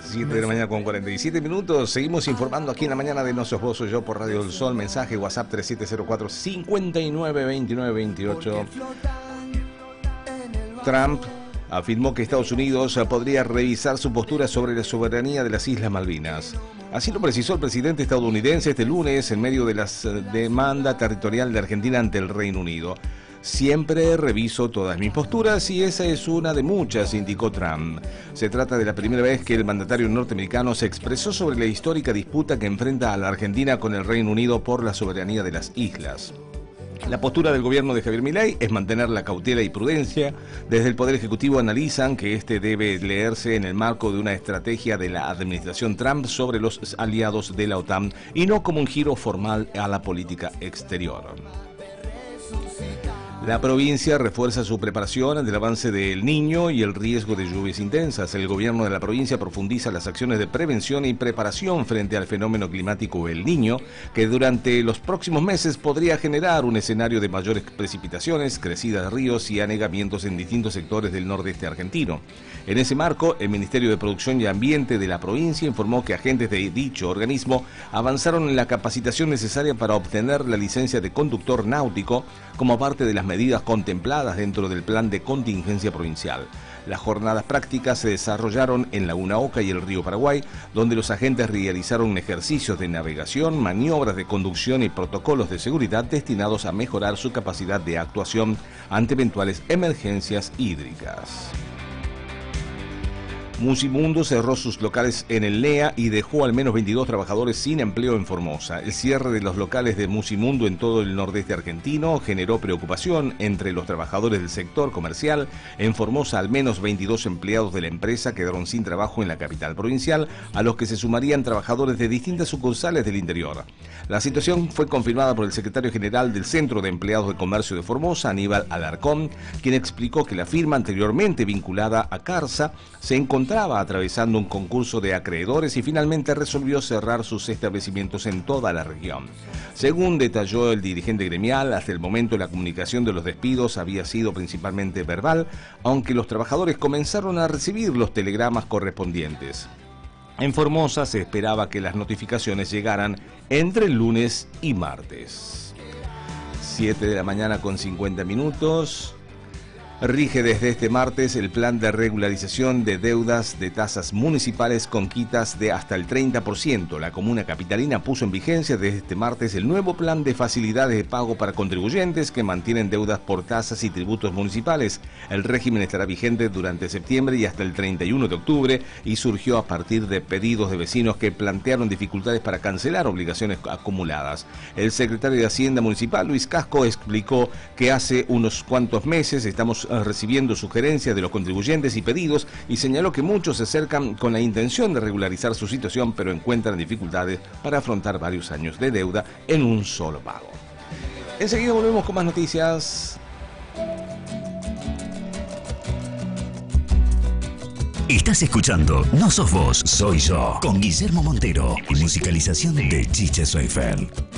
7 de la mañana con 47 minutos. Seguimos informando aquí en la mañana de No Sos Vos, Soy Yo por Radio del Sol. Mensaje WhatsApp 3704-592928. Trump afirmó que Estados Unidos podría revisar su postura sobre la soberanía de las Islas Malvinas. Así lo precisó el presidente estadounidense este lunes en medio de la demanda territorial de Argentina ante el Reino Unido. Siempre reviso todas mis posturas y esa es una de muchas, indicó Trump. Se trata de la primera vez que el mandatario norteamericano se expresó sobre la histórica disputa que enfrenta a la Argentina con el Reino Unido por la soberanía de las islas. La postura del gobierno de Javier Milei es mantener la cautela y prudencia. Desde el Poder Ejecutivo analizan que este debe leerse en el marco de una estrategia de la administración Trump sobre los aliados de la OTAN y no como un giro formal a la política exterior. La provincia refuerza su preparación ante el avance del Niño y el riesgo de lluvias intensas. El gobierno de la provincia profundiza las acciones de prevención y preparación frente al fenómeno climático El Niño, que durante los próximos meses podría generar un escenario de mayores precipitaciones, crecidas de ríos y anegamientos en distintos sectores del nordeste argentino. En ese marco, el Ministerio de Producción y Ambiente de la provincia informó que agentes de dicho organismo avanzaron en la capacitación necesaria para obtener la licencia de conductor náutico como parte de las medidas contempladas dentro del plan de contingencia provincial. Las jornadas prácticas se desarrollaron en Laguna Oca y el río Paraguay, donde los agentes realizaron ejercicios de navegación, maniobras de conducción y protocolos de seguridad destinados a mejorar su capacidad de actuación ante eventuales emergencias hídricas. Musimundo cerró sus locales en el NEA y dejó al menos 22 trabajadores sin empleo en Formosa. El cierre de los locales de Musimundo en todo el nordeste argentino generó preocupación entre los trabajadores del sector comercial. En Formosa, al menos 22 empleados de la empresa quedaron sin trabajo en la capital provincial, a los que se sumarían trabajadores de distintas sucursales del interior. La situación fue confirmada por el secretario general del Centro de Empleados de Comercio de Formosa, Aníbal Alarcón, quien explicó que la firma anteriormente vinculada a Carsa se encontraba atravesando un concurso de acreedores y finalmente resolvió cerrar sus establecimientos en toda la región. Según detalló el dirigente gremial, hasta el momento la comunicación de los despidos había sido principalmente verbal, aunque los trabajadores comenzaron a recibir los telegramas correspondientes. En Formosa se esperaba que las notificaciones llegaran entre el lunes y martes. 7 de la mañana con 50 minutos. Rige desde este martes el plan de regularización de deudas de tasas municipales con quitas de hasta el 30%. La comuna capitalina puso en vigencia desde este martes el nuevo plan de facilidades de pago para contribuyentes que mantienen deudas por tasas y tributos municipales. El régimen estará vigente durante septiembre y hasta el 31 de octubre y surgió a partir de pedidos de vecinos que plantearon dificultades para cancelar obligaciones acumuladas. El secretario de Hacienda Municipal, Luis Casco, explicó que hace unos cuantos meses estamos recibiendo sugerencias de los contribuyentes y pedidos y señaló que muchos se acercan con la intención de regularizar su situación, pero encuentran dificultades para afrontar varios años de deuda en un solo pago. Enseguida volvemos con más noticias. Estás escuchando No Sos Vos, Soy Yo, con Guillermo Montero y musicalización de Chiche Soifel.